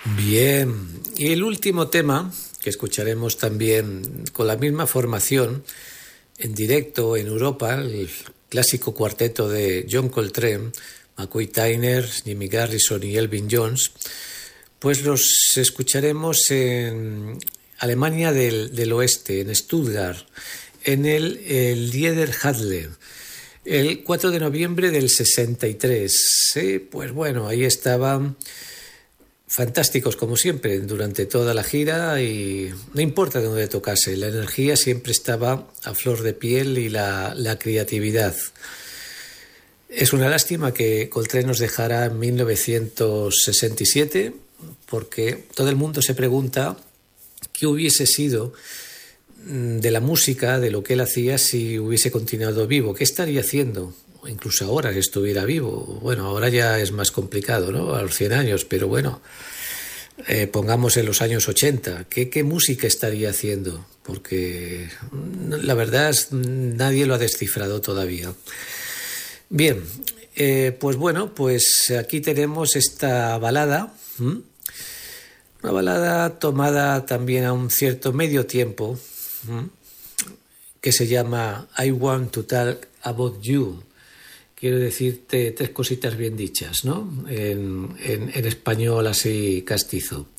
Bien, y el último tema que escucharemos también con la misma formación en directo en Europa, el clásico cuarteto de John Coltrane, McCoy Tyner, Jimmy Garrison y Elvin Jones, pues los escucharemos en Alemania del Oeste, en Stuttgart, en el Liederhalle, el 4 de noviembre del 63. Pues bueno, ahí estaban fantásticos como siempre durante toda la gira y no importa de dónde tocase, la energía siempre estaba a flor de piel y la creatividad. Es una lástima que Coltrane nos dejara en 1967 porque todo el mundo se pregunta qué hubiese sido de la música, de lo que él hacía si hubiese continuado vivo, qué estaría haciendo. Incluso ahora que estuviera vivo. Bueno, ahora ya es más complicado, ¿no? A los 100 años, pero bueno, pongamos en los años 80. ¿Qué música estaría haciendo? Porque la verdad es, nadie lo ha descifrado todavía. Bien, pues bueno, pues aquí tenemos esta balada, una balada tomada también a un cierto medio tiempo, que se llama I Want to Talk About You. Quiero decirte tres cositas bien dichas, ¿no? En español así castizo.